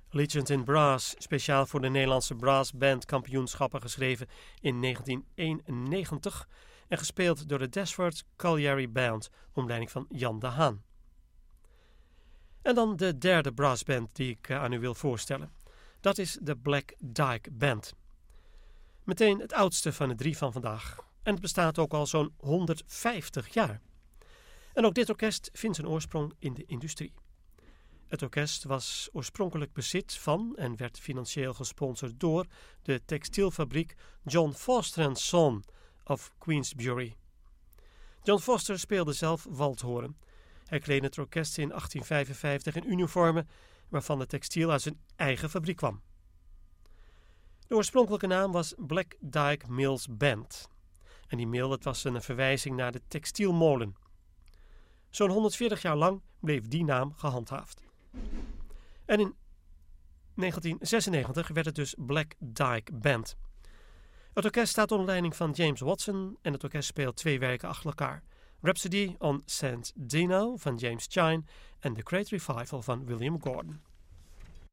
Legend in Brass, speciaal voor de Nederlandse Brass Band kampioenschappen geschreven in 1991 en gespeeld door de Desford Colliery Band onder leiding van Jan de Haan. En dan de derde brassband die ik aan u wil voorstellen. Dat is de Black Dyke Band. Meteen het oudste van de drie van vandaag. En het bestaat ook al zo'n 150 jaar. En ook dit orkest vindt zijn oorsprong in de industrie. Het orkest was oorspronkelijk bezit van en werd financieel gesponsord door de textielfabriek John Foster & Son of Queensbury. John Foster speelde zelf waldhoren. Hij kleedde het orkest in 1855 in uniformen waarvan de textiel uit zijn eigen fabriek kwam. De oorspronkelijke naam was Black Dyke Mills Band. En die mill, dat was een verwijzing naar de textielmolen. Zo'n 140 jaar lang bleef die naam gehandhaafd. En in 1996 werd het dus Black Dyke Band. Het orkest staat onder leiding van James Watson en het orkest speelt 2 werken achter elkaar. Rhapsody on St. Dino van James Chine en The Great Revival van William Gordon.